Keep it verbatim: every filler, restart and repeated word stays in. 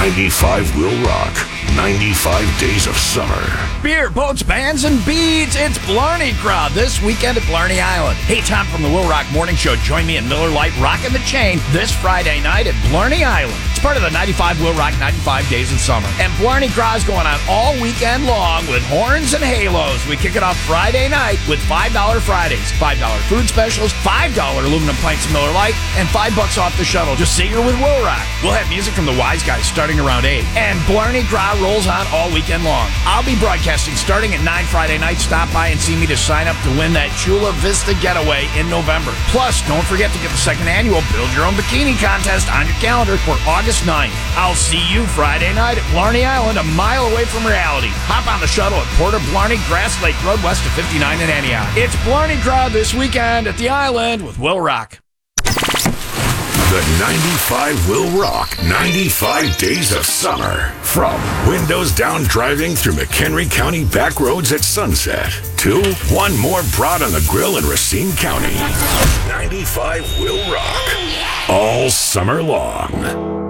ninety-five will rock. ninety-five days of summer. Beer, boats, bands, and beads. It's Blarney Crowd this weekend at Blarney Island. Hey, Tom from the Will Rock Morning Show. Join me and Miller Lite rocking the chain this Friday night at Blarney Island. It's part of the ninety-five Will Rock ninety-five Days of Summer. And Blarney Crowd's going on all weekend long with horns and halos. We kick it off Friday night with five dollar Fridays, five dollar food specials, five dollar aluminum pints of Miller Lite, and five bucks off the shuttle. Just say you're with Will Rock. We'll have music from the Wise Guys starting around eight. And Blarney Crowd rolls on all weekend long. I'll be broadcasting starting at nine Friday night. Stop by and see me to sign up to win that Chula Vista getaway in November. Plus, don't forget to get the second annual Build Your Own Bikini contest on your calendar for August ninth. I'll see you Friday night at Blarney Island, a mile away from reality. Hop on the shuttle at Port of Blarney, Grass Lake Road, west of fifty-nine in Antioch. It's Blarney Crowd this weekend at the Island with Will Rock. The ninety-five will rock. ninety-five days of summer. From windows down driving through McHenry County back roads at sunset to one more broad on the grill in Racine County. ninety-five will rock. All summer long.